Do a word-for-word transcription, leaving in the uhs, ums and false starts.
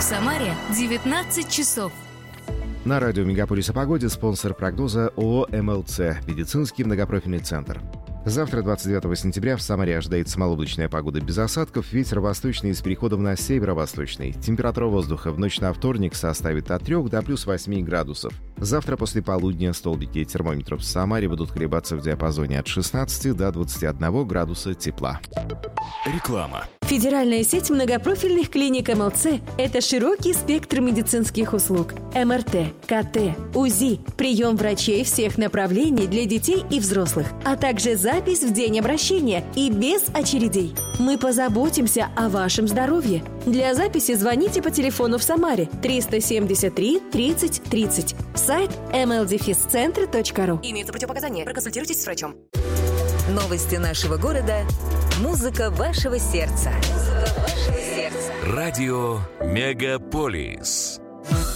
Самаре девятнадцать часов. На радио «Мегаполис» о погоде спонсор прогноза ООО «эм эл цэ» – медицинский многопрофильный центр. Завтра, двадцать девятого сентября, в Самаре ожидается малооблачная погода без осадков, ветер восточный с переходом на северо-восточный. Температура воздуха в ночь на вторник составит от трёх до плюс восьми градусов. Завтра после полудня столбики термометров в Самаре будут колебаться в диапазоне от шестнадцати до двадцати одного градуса тепла. Реклама. Федеральная сеть многопрофильных клиник эм эл цэ – это широкий спектр медицинских услуг. эм эр тэ, ка тэ, УЗИ, прием врачей всех направлений для детей и взрослых, а также запись в день обращения и без очередей. Мы позаботимся о вашем здоровье. Для записи звоните по телефону в Самаре триста семьдесят три тридцать тридцать. Сайт эм эл дефис центр точка ру. Имеются противопоказания. Проконсультируйтесь с врачом. Новости нашего города. Музыка вашего сердца. Музыка вашего сердца. Радио «Мегаполис».